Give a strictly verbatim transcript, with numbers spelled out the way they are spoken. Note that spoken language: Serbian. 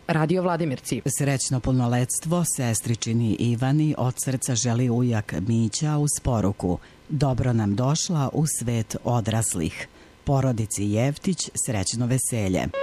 Radio Vladimirci. Srećno punoletstvo sestričini Ivani od srca želi ujak Mića uz poruku: dobro nam došla u svet odraslih. Porodici Jeftić srećno veselje.